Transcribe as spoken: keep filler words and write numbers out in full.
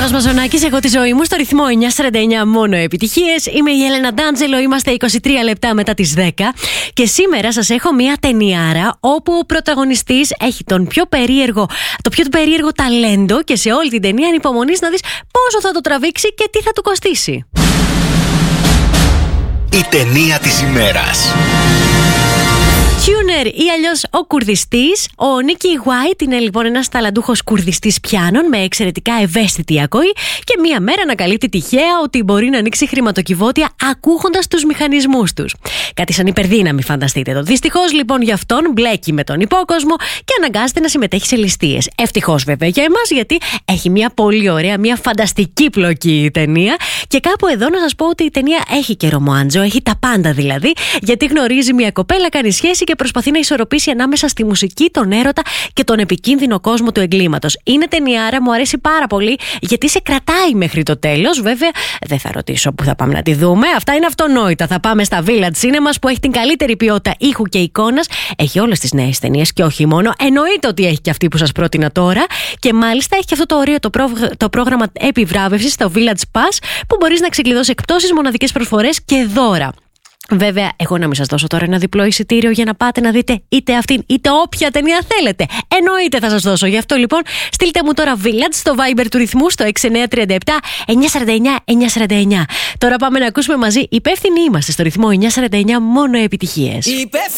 Στέλιος Μαζονάκης, εγώ τη ζωή μου στο ρυθμό εννιά σαράντα εννιά, μόνο επιτυχίες. Είμαι η Έλενα Ντάντζελο, είμαστε είκοσι τρία λεπτά μετά τις δέκα. Και σήμερα σας έχω μια ταινιάρα όπου ο πρωταγωνιστής έχει τον πιο περίεργο, το πιο περίεργο ταλέντο και σε όλη την ταινία ανυπομονείς να δεις πόσο θα το τραβήξει και τι θα του κοστίσει. Η ταινία της ημέρας. Tuner ή αλλιώς ο κουρδιστής. Ο Νίκι White είναι λοιπόν ένας ταλαντούχος κουρδιστής πιάνων με εξαιρετικά ευαίσθητη ακοή και μία μέρα ανακαλύπτει τυχαία ότι μπορεί να ανοίξει χρηματοκιβώτια ακούγοντας τους μηχανισμούς τους. Κάτι σαν υπερδύναμη, φανταστείτε το. Δυστυχώς λοιπόν για αυτόν μπλέκει με τον υπόκοσμο και αναγκάζεται να συμμετέχει σε ληστείες. Ευτυχώς βέβαια για εμάς, γιατί έχει μια πολύ ωραία, μια φανταστική πλοκή η ταινία. Και κάπου εδώ να σας πω ότι η ταινία έχει και ρομάντζο, έχει τα πάντα δηλαδή, γιατί γνωρίζει μια κοπέλα, κάνει σχέση και προσπαθεί να ισορροπήσει ανάμεσα στη μουσική, τον έρωτα και τον επικίνδυνο κόσμο του εγκλήματος. Είναι ταινιάρα, μου αρέσει πάρα πολύ γιατί σε κρατάει μέχρι το τέλος. Βέβαια, δεν θα ρωτήσω που θα πάμε να τη δούμε. Αυτά είναι αυτονόητα. Θα πάμε στα Village Cinemas που έχει την καλύτερη ποιότητα ήχου και εικόνας. Έχει όλες τις νέες ταινίες και όχι μόνο. Εννοείται ότι έχει και αυτή που σας πρότεινα τώρα. Και μάλιστα έχει και αυτό το ωραίο το, προ... το πρόγραμμα επιβράβευσης στο Village Pass που μπορείς να ξεκλειδώσεις εκπτώσεις, μοναδικές προσφορές και δώρα. Βέβαια, εγώ να μην σας δώσω τώρα ένα διπλό εισιτήριο για να πάτε να δείτε είτε αυτήν είτε όποια ταινία θέλετε. Εννοείται θα σας δώσω. Γι' αυτό λοιπόν στείλτε μου τώρα Village στο Viber του ρυθμού στο έξι εννιά τρία επτά εννιά σαράντα εννιά εννιά σαράντα εννιά. Τώρα πάμε να ακούσουμε μαζί. Υπεύθυνοι είμαστε στο ρυθμό εννιά σαράντα εννιά, μόνο επιτυχίες.